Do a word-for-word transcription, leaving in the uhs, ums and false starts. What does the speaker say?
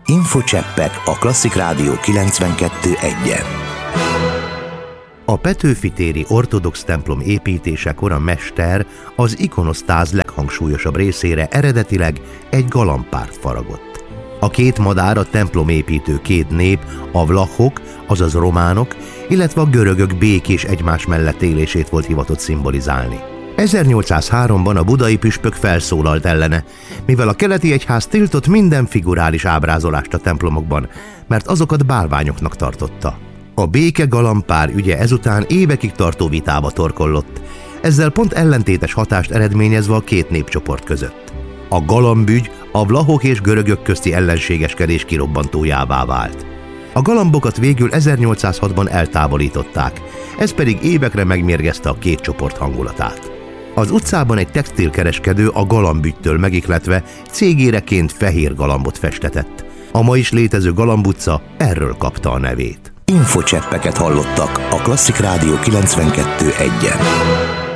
Infocseppek a Klasszik Rádió kilencvenkettő egyen. A Petőfi-téri ortodox templom építésekor a mester az ikonosztáz leghangsúlyosabb részére eredetileg egy galambpárt faragott. A két madár a templomépítő két nép, a vlachok, azaz románok, illetve a görögök békés egymás mellett élését volt hivatott szimbolizálni. ezernyolcszázháromban a budai püspök felszólalt ellene, mivel a keleti egyház tiltott minden figurális ábrázolást a templomokban, mert azokat bálványoknak tartotta. A béke galambpár ügye ezután évekig tartó vitába torkollott, ezzel pont ellentétes hatást eredményezve a két népcsoport között. A galambügy a vlachok és görögök közti ellenségeskedés kirobbantójává vált. A galambokat végül ezernyolcszázhatban eltávolították, ez pedig évekre megmérgezte a két csoport hangulatát. Az utcában egy textilkereskedő a galambügytől megihletve cégéreként fehér galambot festetett. A ma is létező Galamb utca erről kapta a nevét. Infocseppeket hallottak a Klasszik Rádió kilencvenkettő egyen.